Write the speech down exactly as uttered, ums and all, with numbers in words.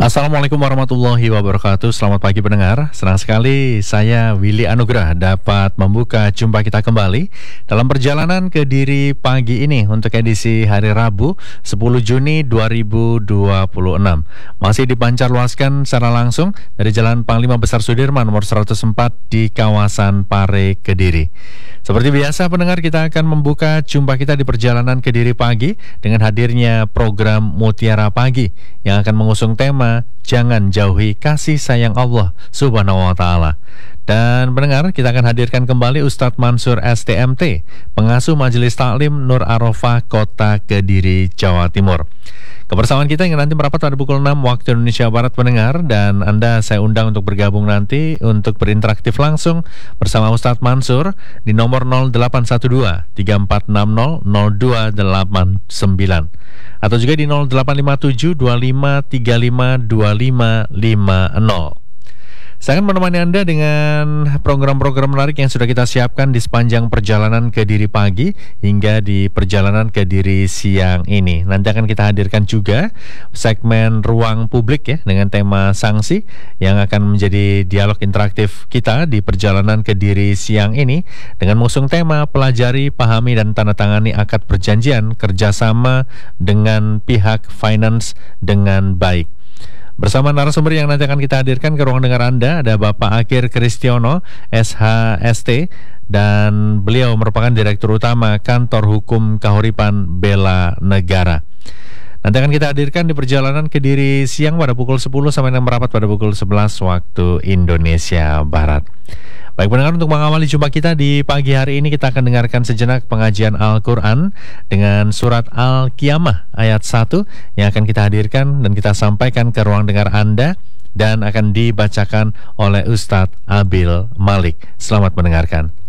Assalamualaikum warahmatullahi wabarakatuh. Selamat pagi pendengar. Senang sekali saya Willy Anugrah dapat membuka jumpa kita kembali dalam perjalanan Kediri pagi ini untuk edisi hari Rabu sepuluh Juni dua ribu dua puluh enam. Masih dipancarluaskan secara langsung dari Jalan Panglima Besar Sudirman nomor seratus empat di kawasan Pare, Kediri. Seperti biasa pendengar, kita akan membuka jumpa kita di perjalanan Kediri pagi dengan hadirnya program Mutiara Pagi yang akan mengusung tema Jangan Jauhi Kasih Sayang Allah Subhanahu wa Ta'ala. Dan pendengar, kita akan hadirkan kembali Ustadz Mansur S T M T, pengasuh Majelis Taklim Nur Arofah Kota Kediri, Jawa Timur. Kebersamaan kita yang nanti merapat pada pukul enam waktu Indonesia Barat pendengar, dan Anda saya undang untuk bergabung nanti untuk berinteraktif langsung bersama Ustadz Mansur di nomor nol delapan satu dua tiga empat enam nol nol dua delapan sembilan atau juga di nol delapan lima tujuh dua lima tiga lima dua lima lima nol. Saya akan menemani Anda dengan program-program menarik yang sudah kita siapkan di sepanjang perjalanan Kediri pagi hingga di perjalanan Kediri siang ini. Nanti akan kita hadirkan juga segmen ruang publik ya dengan tema sanksi yang akan menjadi dialog interaktif kita di perjalanan Kediri siang ini dengan mengusung tema pelajari, pahami dan tanda tangani akad perjanjian kerjasama dengan pihak finance dengan baik. Bersama narasumber yang nanti akan kita hadirkan ke ruang dengar Anda ada Bapak Akir Kristiono, S H S T, dan beliau merupakan Direktur Utama Kantor Hukum Kahuripan Bela Negara. Nanti akan kita hadirkan di perjalanan Kediri siang pada pukul sepuluh sampai dengan merapat pada pukul sebelas waktu Indonesia Barat. Baik pendengar, untuk mengawali jumpa kita di pagi hari ini kita akan dengarkan sejenak pengajian Al-Quran dengan surat Al-Qiyamah ayat satu yang akan kita hadirkan dan kita sampaikan ke ruang dengar Anda dan akan dibacakan oleh Ustadz Abil Malik. Selamat mendengarkan.